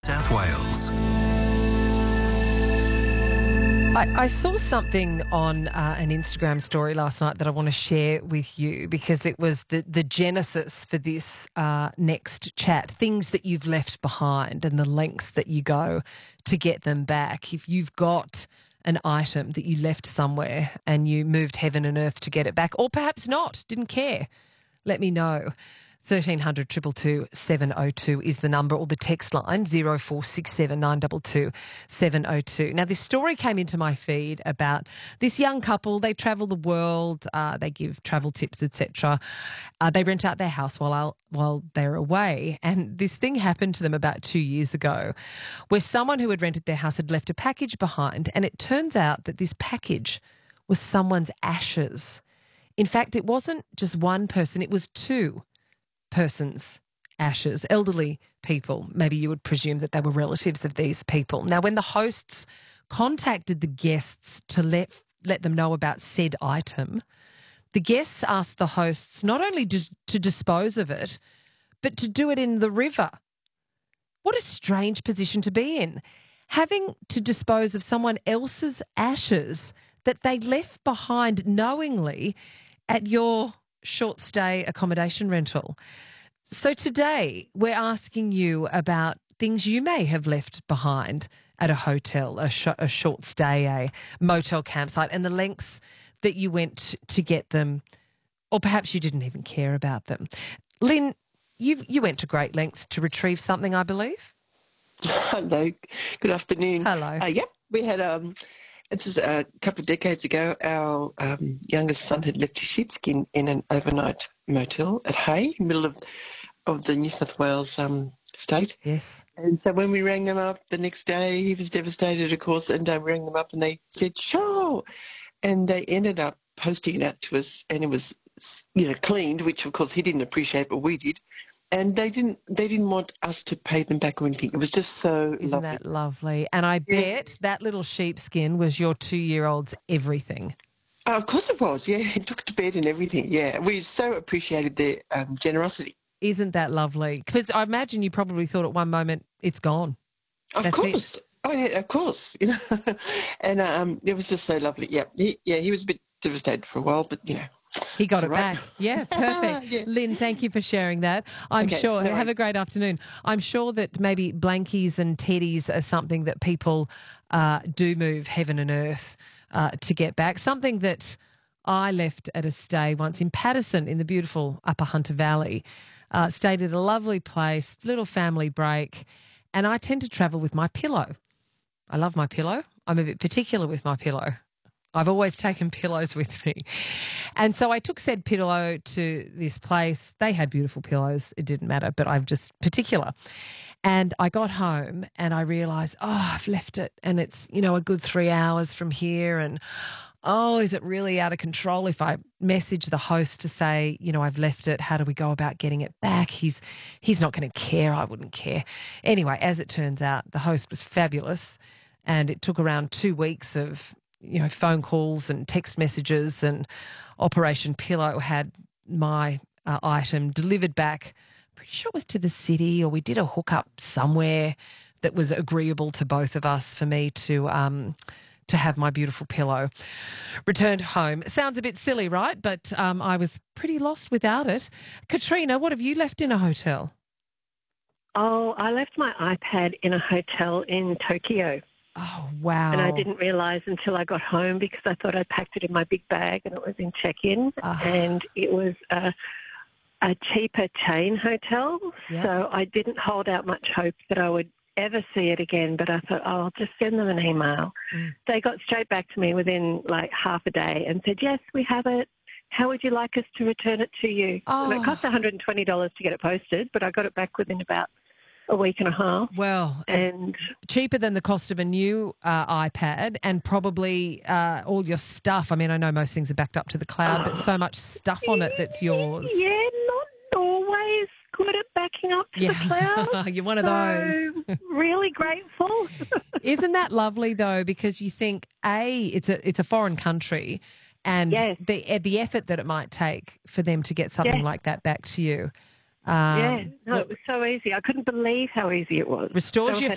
South Wales. I saw something on an Instagram story last night that I want to share with you because it was the genesis for this next chat, things that you've left behind and the lengths that you go to get them back. If you've got an item that you left somewhere and you moved heaven and earth to get it back, or perhaps not, didn't care, let me know. 1300 222 702 is the number, or the text line 0467 922 702. Now, this story came into my feed about this young couple. They travel the world. They give travel tips, etc. They rent out their house while they're away. And this thing happened to them about 2 years ago where someone who had rented their house had left a package behind. And it turns out that this package was someone's ashes. In fact, it wasn't just one person, it was two persons' ashes, elderly people. Maybe you would presume that they were relatives of these people. Now, when the hosts contacted the guests to let them know about said item, the guests asked the hosts not only just to dispose of it, but to do it in the river. What a strange position to be in, having to dispose of someone else's ashes that they left behind knowingly at your short stay accommodation rental. So today we're asking you about things you may have left behind at a hotel, a short stay, a motel campsite, and the lengths that you went to get them, or perhaps you didn't even care about them. Lynn, you went to great lengths to retrieve something, I believe. Hello, good afternoon. Hello. We had it's just a couple of decades ago, our youngest son had left his sheepskin in an overnight motel at Hay, middle of the New South Wales state. Yes. And so when we rang them up the next day, he was devastated, of course, and we rang them up and they said, sure. And they ended up posting it out to us, and it was, cleaned, which of course he didn't appreciate, but we did. And they didn't want us to pay them back or anything. It was just so Isn't lovely. that lovely? And I bet that little sheepskin was your 2-year-old's everything. Of course it was, yeah. He took it to bed and everything, yeah. We so appreciated their generosity. Isn't that lovely? Because I imagine you probably thought at one moment, it's gone. Of That's course. it. Oh, yeah, of course. And it was just so lovely. Yeah, he was a bit devastated for a while, but, He got it's it all right. back. Yeah, perfect. Yeah. Lynn, thank you for sharing that. I'm Okay, sure, no have a worries. great afternoon. I'm sure that maybe blankies and teddies are something that people do move heaven and earth to get back. Something that I left at a stay once in Patterson in the beautiful Upper Hunter Valley. Stayed at a lovely place, little family break, and I tend to travel with my pillow. I love my pillow. I'm a bit particular with my pillow. I've always taken pillows with me. And so I took said pillow to this place. They had beautiful pillows. It didn't matter, but I'm just particular. And I got home and I realised, I've left it. And it's, a good 3 hours from here. And, is it really out of control if I message the host to say, I've left it. How do we go about getting it back? He's not going to care. I wouldn't care. Anyway, as it turns out, the host was fabulous. And it took around 2 weeks of phone calls and text messages, and Operation Pillow had my item delivered back. Pretty sure it was to the city, or we did a hookup somewhere that was agreeable to both of us for me to have my beautiful pillow returned home. Sounds a bit silly, right? But I was pretty lost without it. Katrina, what have you left in a hotel? Oh, I left my iPad in a hotel in Tokyo. Oh, wow. And I didn't realise until I got home, because I thought I'd packed it in my big bag and it was in check-in. And it was a cheaper chain hotel. Yep. So I didn't hold out much hope that I would ever see it again. But I thought, I'll just send them an email. They got straight back to me within like half a day and said, yes, we have it. How would you like us to return it to you? And it cost $120 to get it posted, but I got it back within about a week and a half. Well, and cheaper than the cost of a new iPad, and probably all your stuff. I mean, I know most things are backed up to the cloud, but so much stuff on it that's yours. Yeah, not always good at backing up to the cloud. You're one of those. Really grateful. Isn't that lovely though? Because you think, it's a foreign country, and the effort that it might take for them to get something like that back to you. It was so easy. I couldn't believe how easy it was. Restores so your